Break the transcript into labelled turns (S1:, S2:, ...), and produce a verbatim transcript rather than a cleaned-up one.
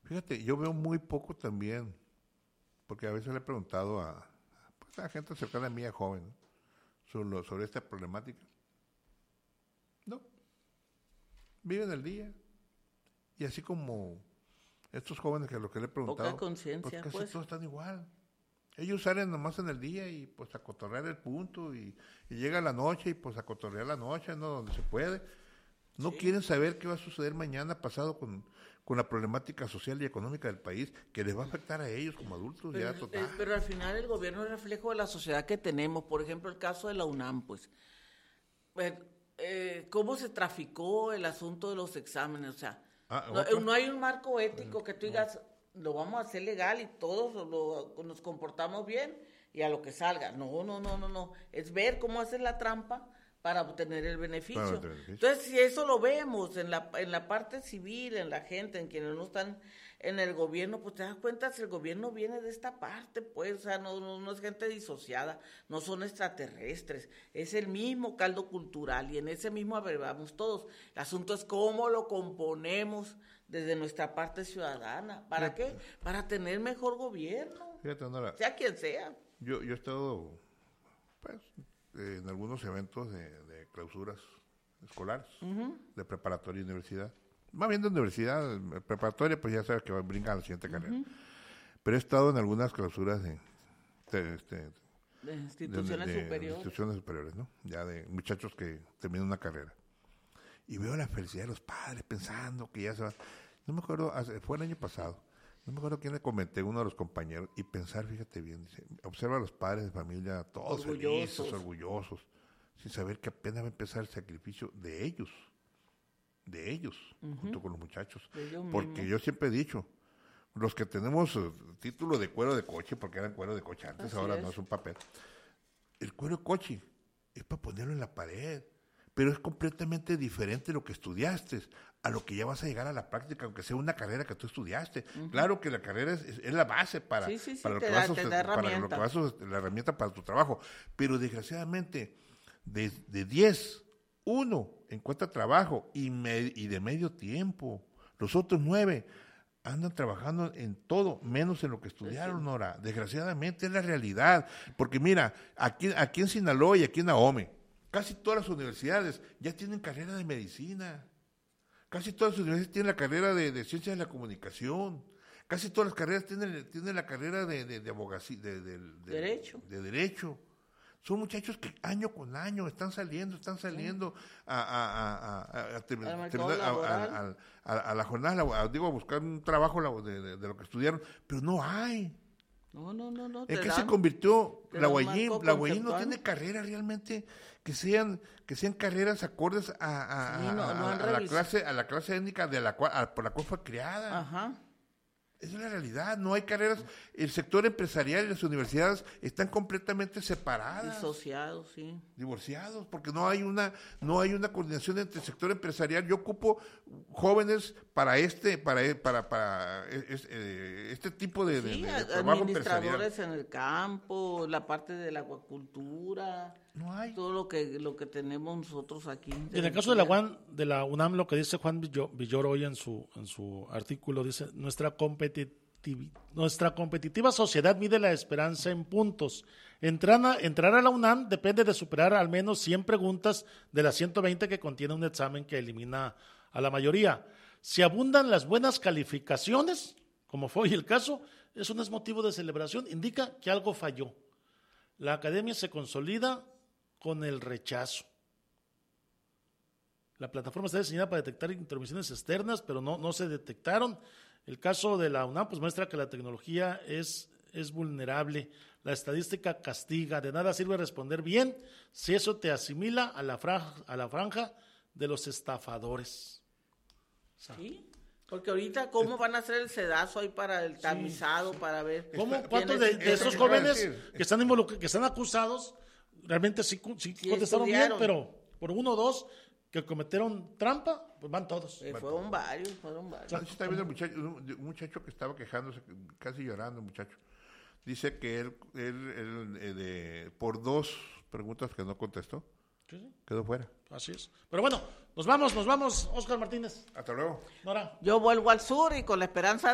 S1: Fíjate, yo veo muy poco también, porque a veces le he preguntado a, pues, a gente cercana a mí, a joven, ¿no? sobre, lo- sobre esta problemática. No, viven el día. Y así como estos jóvenes que a los que le he preguntado,
S2: Poca conciencia,
S1: pues casi
S2: pues.
S1: todos están igual. Ellos salen nomás en el día y pues a cotorrear el punto y, y llega la noche y pues a cotorrear la noche, ¿no? Donde se puede. No
S2: Sí.
S1: quieren saber qué va a suceder mañana pasado con, con la problemática social y económica del país que les va a afectar a ellos como adultos
S2: Pero,
S1: ya total.
S2: eh, pero al final el gobierno es reflejo de la sociedad que tenemos. Por ejemplo, el caso de la UNAM, pues. Eh, eh, ¿Cómo se traficó el asunto de los exámenes? O sea,
S1: Ah,
S2: no,
S1: ¿otro?
S2: no hay un marco ético que tú digas, lo vamos a hacer legal y todos lo- nos comportamos bien y a lo que salga. No, no, no, no, no. Es ver cómo hacer la trampa para obtener el beneficio.
S1: Para obtener el beneficio.
S2: Entonces, si eso lo vemos en la, en la parte civil, en la gente, en quienes no están en el gobierno, pues te das cuenta si el gobierno viene de esta parte, pues, o sea, no, no, no es gente disociada, no son extraterrestres, es el mismo caldo cultural y en ese mismo abrevamos todos. El asunto es cómo lo componemos desde nuestra parte ciudadana. ¿Para qué? Para tener mejor gobierno,
S1: Fíjate, Nora,
S2: sea quien sea.
S1: yo, yo he estado pues, eh, en algunos eventos de, de clausuras escolares, de preparatoria y universidad. Más bien de universidad, eh, preparatoria, pues ya sabes que va a brincar a la siguiente carrera. Pero he estado en algunas clausuras de, de, este,
S2: De instituciones
S1: de- de
S2: superiores.
S1: instituciones superiores, ¿no? Ya de muchachos que terminan una carrera. Y veo la felicidad de los padres pensando que ya se van. No me acuerdo, hace- fue el año pasado, no me acuerdo quién le comenté, uno de los compañeros, y pensar, fíjate bien, dice, observa a los padres de familia, todos
S2: Orgullosos.
S1: felices, orgullosos, sin saber que apenas va a empezar el sacrificio de ellos, de ellos, junto con los muchachos.
S2: De ellos
S1: Porque
S2: mismos.
S1: yo siempre he dicho, los que tenemos eh, título de cuero de coche, porque eran cuero de coche antes,
S2: Así
S1: ahora
S2: es.
S1: no es un papel, el cuero de coche es para ponerlo en la pared, pero es completamente diferente lo que estudiaste a lo que ya vas a llegar a la práctica, aunque sea una carrera que tú estudiaste. Claro que la carrera es, es- es la base para,
S2: Sí, sí, sí,
S1: para, lo
S2: te
S1: que
S2: da-
S1: vas a
S2: te
S1: usted-
S2: da
S1: para lo que
S2: herramienta.
S1: vas a usted- la herramienta para tu trabajo. Pero desgraciadamente, de, de diez, uno encuentra trabajo y, me- y de medio tiempo. Los otros nueve andan trabajando en todo, menos en lo que estudiaron, Nora. Desgraciadamente es la realidad. Porque mira, aquí, aquí en Sinaloa y aquí en Ahome, casi todas las universidades ya tienen carrera de medicina. Casi todas las universidades tienen la carrera de, de ciencias de la comunicación. Casi todas las carreras tienen, tienen la carrera de, de, de abogacía, de, de- de-
S2: Derecho.
S1: de derecho. Son muchachos que año con año están saliendo, están saliendo a, a, a, a, a termi-
S2: Al mercado
S1: terminar- a-
S2: laboral.
S1: a- a- a la jornada, labo- a- digo, a buscar un trabajo labo- de, de- de lo que estudiaron, pero no hay.
S2: No, no, no, no.
S1: ¿En
S2: te
S1: qué
S2: dan-
S1: se convirtió
S2: te
S1: la
S2: dan
S1: Guayín?
S2: marco
S1: La Guayín no
S2: conceptual.
S1: tiene carreras realmente que sean que sean carreras acordes a, a-
S2: Sí,
S1: a-
S2: no-
S1: a-
S2: no han
S1: a la
S2: revis-
S1: clase a la clase étnica de la cual a- por la cual fue creada.
S2: Ajá.
S1: Esa es la realidad. No hay carreras. El sector empresarial y las universidades están completamente separadas,
S2: Disociados, sí.
S1: divorciados, porque no hay una no hay una coordinación entre el sector empresarial. Yo ocupo jóvenes para este para para para es- eh, este tipo de, de-
S2: Sí,
S1: de
S2: a-
S1: trabajo empresarial.
S2: administradores en el campo, la parte de la acuacultura,
S1: No hay.
S2: todo lo que lo que tenemos nosotros aquí.
S3: En el caso de la UAM, de la UNAM, lo que dice Juan Villo- Villoro hoy en su en su artículo dice nuestra competitivi- nuestra competitiva sociedad mide la esperanza en puntos. Entrar a, entrar a la UNAM depende de superar al menos cien preguntas de las ciento veinte que contiene un examen que elimina a la mayoría. Si abundan las buenas calificaciones, como fue hoy el caso, eso no es motivo de celebración, indica que algo falló. La academia se consolida con el rechazo. La plataforma está diseñada para detectar intervenciones externas, pero no, no se detectaron. El caso de la UNAM pues, muestra que la tecnología es, es vulnerable. La estadística castiga. De nada sirve responder bien si eso te asimila a la franja, a la franja de los estafadores. O sea,
S2: Sí, porque ahorita cómo van a hacer el sedazo ahí para el tamizado, para ver
S3: ¿cómo?
S1: Esta-
S3: ¿Cuántos
S2: quién
S3: de,
S2: es-
S3: de
S1: eso
S3: esos
S1: que iba a
S3: jóvenes
S1: decir.
S3: que están involucrados, que están acusados, realmente sí, cu- sí
S2: Sí
S3: contestaron bien,
S2: estudiaron.
S3: pero por uno o dos que cometieron trampa, pues van todos.
S2: Eh, fueron varios, fueron varios.
S1: Ah, sí, está viendo un muchacho, un un muchacho que estaba quejándose, casi llorando, muchacho. Dice que él, él, él, eh, de, por dos preguntas que no contestó,
S3: Sí, sí,
S1: quedó fuera.
S3: así es. Pero bueno, nos vamos, nos vamos, Óscar Martínez.
S1: Hasta luego.
S3: Nora.
S2: Yo vuelvo al sur y con la esperanza